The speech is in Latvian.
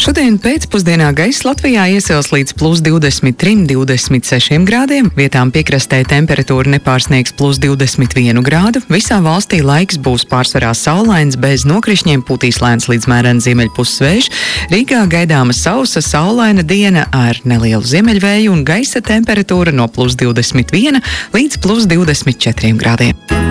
Šodien pēcpusdienā gaiss Latvijā iesils līdz +23–26 grādiem. Vietām piekrastē temperatūra nepārsniegs +21 grādu. Visā valstī laiks būs pārsvarā saulains, bez nokrišņiem, pūtīs lēns līdz mērens ziemeļpuses vējš. Rīgā gaidāma sausa, saulaina diena ar nelielu ziemeļvēju un gaisa temperatūra no +21 līdz +24 grādiem.